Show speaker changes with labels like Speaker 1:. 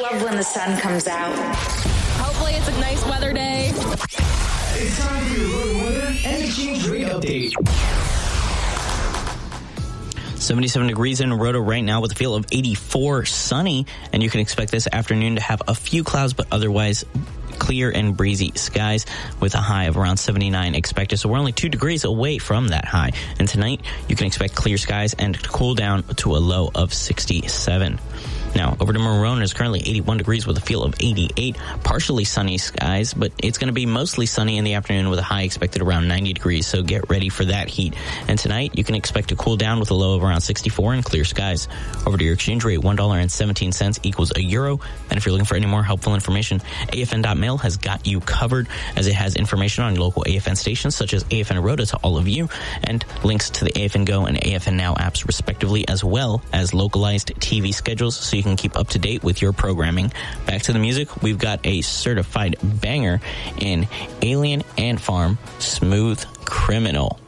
Speaker 1: love when the sun comes out.
Speaker 2: Hopefully it's a nice weather day.
Speaker 3: It's time for your road weather and exchange rate update.
Speaker 4: 77 degrees in Roto right now with a feel of 84, sunny, and you can expect this afternoon to have a few clouds, but otherwise clear and breezy skies with a high of around 79 expected. So we're only 2 degrees away from that high. And tonight, you can expect clear skies and cool down to a low of 67. Now, over to Marona, it's currently 81 degrees with a feel of 88. Partially sunny skies, but it's going to be mostly sunny in the afternoon with a high expected around 90 degrees, so get ready for that heat. And tonight, you can expect to cool down with a low of around 64 and clear skies. Over to your exchange rate, $1.17 equals a euro. And if you're looking for any more helpful information, AFN.mail has got you covered, as it has information on local AFN stations such as AFN Rota to all of you, and links to the AFN Go and AFN Now apps respectively, as well as localized TV schedules so you can keep up to date with your programming. Back to the music, we've got a certified banger in Alien Ant Farm, Smooth Criminal.